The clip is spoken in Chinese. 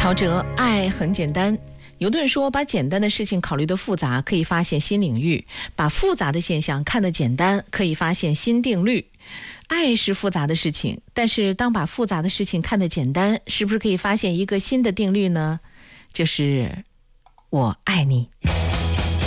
陶喆，爱很简单。牛顿说，把简单的事情考虑得复杂，可以发现新领域；把复杂的现象看得简单，可以发现新定律。爱是复杂的事情，但是当把复杂的事情看得简单，是不是可以发现一个新的定律呢？就是我爱你。